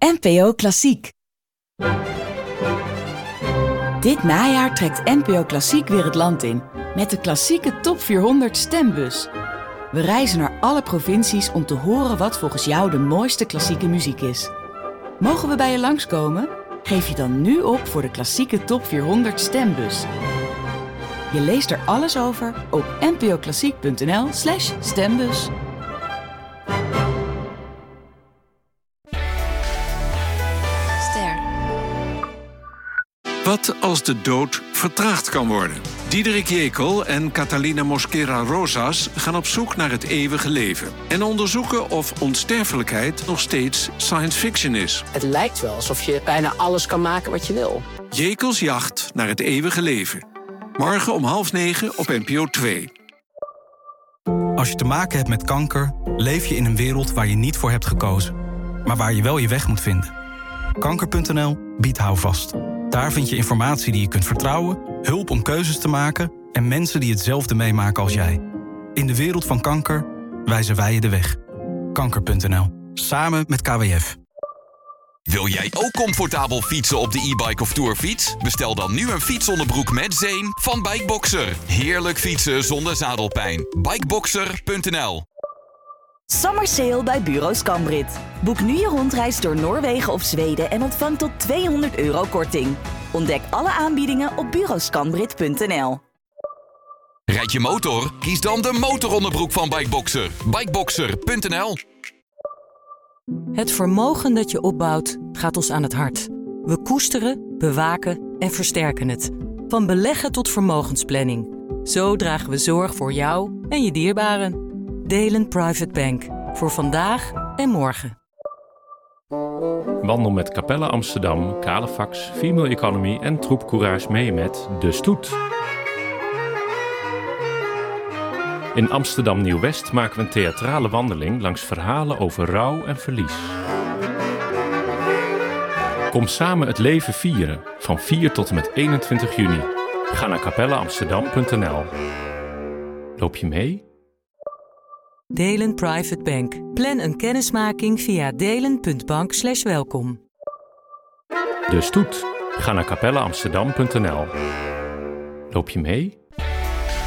NPO Klassiek. Dit najaar trekt NPO Klassiek weer het land in met de klassieke Top 400 stembus. We reizen naar alle provincies om te horen wat volgens jou de mooiste klassieke muziek is. Mogen we bij je langskomen? Geef je dan nu op voor de klassieke Top 400 stembus. Je leest er alles over op npoklassiek.nl/stembus. Wat als de dood vertraagd kan worden? Diederik Jekyll en Catalina Mosquera Rosas gaan op zoek naar het eeuwige leven en onderzoeken of onsterfelijkheid nog steeds science fiction is. Het lijkt wel alsof je bijna alles kan maken wat je wil. Jekylls jacht naar het eeuwige leven. Morgen om 8:30 op NPO 2. Als je te maken hebt met kanker, leef je in een wereld waar je niet voor hebt gekozen, maar waar je wel je weg moet vinden. Kanker.nl biedt houvast. Daar vind je informatie die je kunt vertrouwen, hulp om keuzes te maken en mensen die hetzelfde meemaken als jij. In de wereld van kanker wijzen wij je de weg. Kanker.nl. Samen met KWF. Wil jij ook comfortabel fietsen op de e-bike of tourfiets? Bestel dan nu een fietsonderbroek met zeem van Bikeboxer. Heerlijk fietsen zonder zadelpijn. Bikeboxer.nl. Summer Sale bij Bureau Scambrit. Boek nu je rondreis door Noorwegen of Zweden en ontvang tot €200 korting. Ontdek alle aanbiedingen op bureauscambrit.nl. Rijd je motor? Kies dan de motoronderbroek van Bikeboxer. Bikeboxer.nl. Het vermogen dat je opbouwt gaat ons aan het hart. We koesteren, bewaken en versterken het. Van beleggen tot vermogensplanning. Zo dragen we zorg voor jou en je dierbaren. Delen Private Bank. Voor vandaag en morgen. Wandel met Capelle Amsterdam, Calefax, Female Economy en Troep Courage mee met De Stoet. In Amsterdam Nieuw-West maken we een theatrale wandeling langs verhalen over rouw en verlies. Kom samen het leven vieren van 4 tot en met 21 juni. Ga naar capelleamsterdam.nl. Loop je mee? Delen Private Bank. Plan een kennismaking via delen.bank/welkom. De Stoet. Ga naar capelleamsterdam.nl. Loop je mee?